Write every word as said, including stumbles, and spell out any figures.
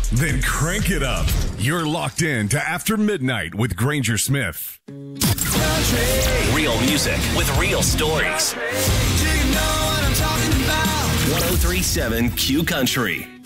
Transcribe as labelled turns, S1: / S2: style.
S1: Then crank it up. You're locked in to After Midnight with Granger Smith.
S2: Real music with real stories. one oh three point seven Q Country.